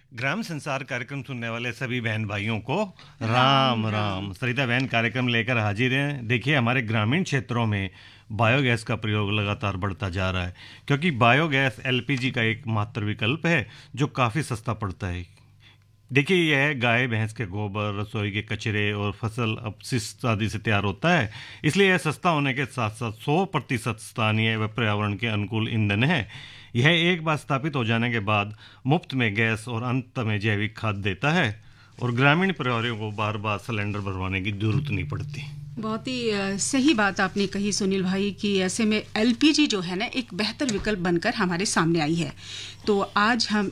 ग्राम संसार कार्यक्रम सुनने वाले सभी बहन भाइयों को राम राम। सरिता बहन कार्यक्रम लेकर हाजिर हैं। देखिए, हमारे ग्रामीण क्षेत्रों में बायोगैस का प्रयोग लगातार बढ़ता जा रहा है, क्योंकि बायोगैस एलपीजी का एक मात्र विकल्प है जो काफ़ी सस्ता पड़ता है। देखिए, यह गाय भैंस के गोबर, रसोई के कचरे और फसल अपशिष्ट आदि से तैयार होता है। इसलिए यह सस्ता होने के साथ साथ 100% स्थानीय व पर्यावरण के अनुकूल ईंधन है। यह एक बार स्थापित हो जाने के बाद मुफ्त में गैस और अंत में जैविक खाद देता है और ग्रामीण परिवारों को बार बार सिलेंडर भरवाने की जरूरत नहीं पड़ती। बहुत ही सही बात आपने कही सुनील भाई कि ऐसे में एलपीजी जो है ना एक बेहतर विकल्प बनकर हमारे सामने आई है। तो आज हम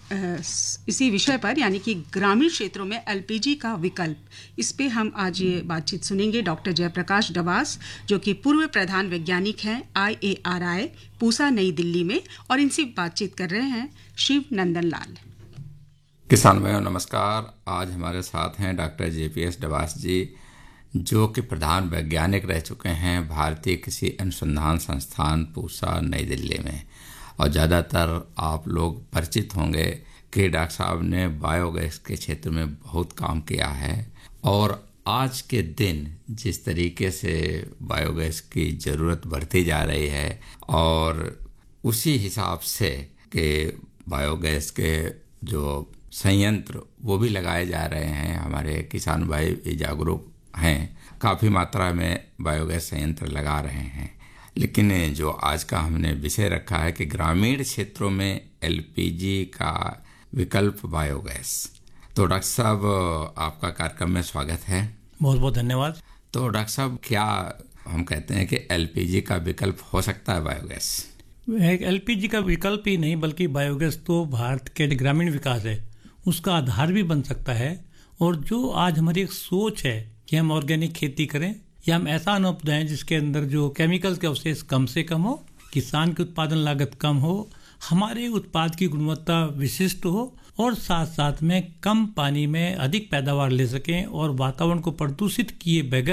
इसी विषय पर यानी कि ग्रामीण क्षेत्रों में एलपीजी का विकल्प, इस पे हम आज ये बातचीत सुनेंगे डॉक्टर जयप्रकाश डबास, जो कि पूर्व प्रधान वैज्ञानिक हैं IARI पूसा नई दिल्ली में, और इनसे बातचीत कर रहे हैं शिव नंदन लाल। किसान भाइयों नमस्कार। आज हमारे साथ हैं डॉक्टर JPS डबास जी, जो कि प्रधान वैज्ञानिक रह चुके हैं भारतीय कृषि अनुसंधान संस्थान पूसा नई दिल्ली में। और ज़्यादातर आप लोग परिचित होंगे कि डॉक्टर साहब ने बायोगैस के क्षेत्र में बहुत काम किया है। और आज के दिन जिस तरीके से बायोगैस की ज़रूरत बढ़ती जा रही है, और उसी हिसाब से कि बायोगैस के जो संयंत्र वो भी लगाए जा रहे हैं, हमारे किसान भाई भी जागरूक हैं, काफ़ी मात्रा में बायोगैस संयंत्र लगा रहे हैं। लेकिन जो आज का हमने विषय रखा है कि ग्रामीण क्षेत्रों में एलपीजी का विकल्प बायोगैस। तो डॉक्टर साहब, आपका कार्यक्रम में स्वागत है। बहुत बहुत धन्यवाद। तो डॉक्टर साहब, क्या हम कहते हैं कि एलपीजी का विकल्प हो सकता है बायोगैस? एलपीजी का विकल्प ही नहीं बल्कि बायोगैस तो भारत के ग्रामीण विकास है उसका आधार भी बन सकता है। और जो आज हमारी एक सोच है कि हम ऑर्गेनिक खेती करें या हम ऐसा अन्न उपजाएं जिसके अंदर जो केमिकल्स के अवशेष कम से कम हो, किसान की उत्पादन लागत कम हो, हमारे उत्पाद की गुणवत्ता विशिष्ट हो, और साथ साथ में कम पानी में अधिक पैदावार ले सकें और वातावरण को प्रदूषित किए बगैर